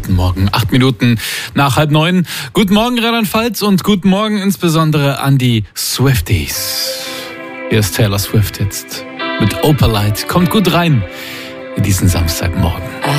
Guten Morgen, 8 Minuten nach 8:30. Guten Morgen Rheinland-Pfalz und guten Morgen insbesondere an die Swifties. Hier ist Taylor Swift jetzt mit Opalite. Kommt gut rein in diesen Samstagmorgen.